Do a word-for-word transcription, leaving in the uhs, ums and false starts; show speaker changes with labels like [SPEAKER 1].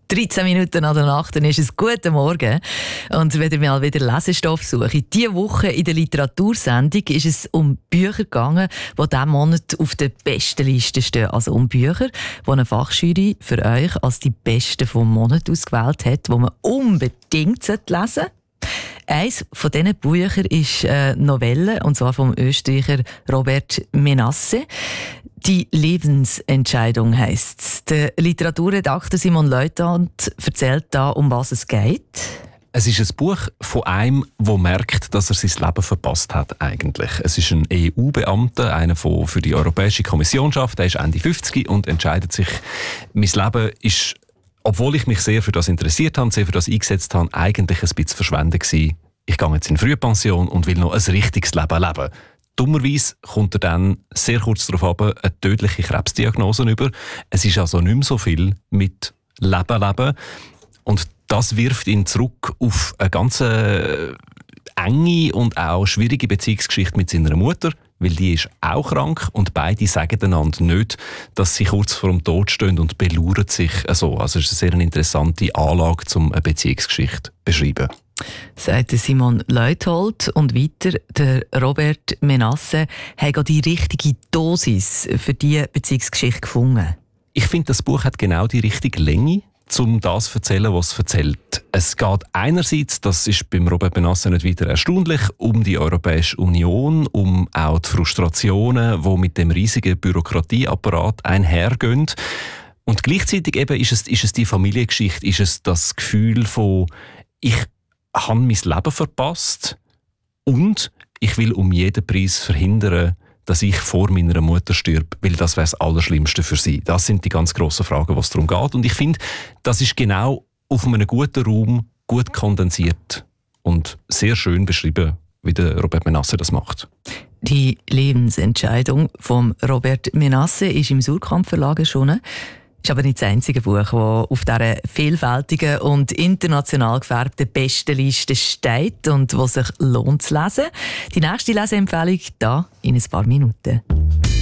[SPEAKER 1] dreizehn Minuten nach der Nacht, dann ist es guten Morgen. Und wenn ihr mal wieder Lesestoff sucht, diese Woche in der Literatursendung ist es um Bücher gegangen, die diesen Monat auf der besten Liste stehen. Also um Bücher, die eine Fachjury für euch als die besten vom Monat ausgewählt hat, die man unbedingt lesen sollte. Eines von diesen Büchern ist eine Novelle, und zwar vom Österreicher Robert Menasse. «Die Lebensentscheidung» heisst es. Der Literaturredakteur Simon Leuthold erzählt da, um was es geht.
[SPEAKER 2] Es ist ein Buch von einem, der merkt, dass er sein Leben verpasst hat. Eigentlich. Es ist ein E U-Beamter, einer, der für die Europäische Kommission arbeitet. Er ist Ende fünfzig und entscheidet sich, mein Leben ist, obwohl ich mich sehr für das interessiert habe, sehr für das eingesetzt habe, eigentlich ein bisschen verschwendet gewesen. Ich gehe jetzt in Frühpension und will noch ein richtiges Leben leben. Dummerweise kommt er dann sehr kurz darauf ab eine tödliche Krebsdiagnose über. Es ist also nicht mehr so viel mit Leben leben. Und das wirft ihn zurück auf eine ganz enge und auch schwierige Beziehungsgeschichte mit seiner Mutter, weil die ist auch krank und beide sagen einander nicht, dass sie kurz vor dem Tod stehen und belauern sich so. Also es ist eine sehr interessante Anlage, um eine Beziehungsgeschichte zu beschreiben.
[SPEAKER 1] Sagt Simon Leuthold. Und weiter, der Robert Menasse hat die richtige Dosis für diese Beziehungsgeschichte gefunden.
[SPEAKER 2] Ich finde, das Buch hat genau die richtige Länge, um das zu erzählen, was es erzählt. Es geht einerseits, das ist beim Robert Menasse nicht weiter erstaunlich, um die Europäische Union, um auch die Frustrationen, die mit dem riesigen Bürokratieapparat einhergehen. Und gleichzeitig eben ist es, ist es die Familiengeschichte, ist es das Gefühl von, ich habe mein Leben verpasst und ich will um jeden Preis verhindern, dass ich vor meiner Mutter stirb, weil das wäre das Allerschlimmste für sie. Das sind die ganz grossen Fragen, was darum geht. Und ich finde, das ist genau auf einem guten Raum gut kondensiert und sehr schön beschrieben, wie der Robert Menasse das macht.
[SPEAKER 1] Die Lebensentscheidung von Robert Menasse ist im Surkamp Verlag erschienen. Ist aber nicht das einzige Buch, das auf dieser vielfältigen und international gefärbten Bestenliste steht und das sich lohnt zu lesen. Die nächste Leseempfehlung da in ein paar Minuten.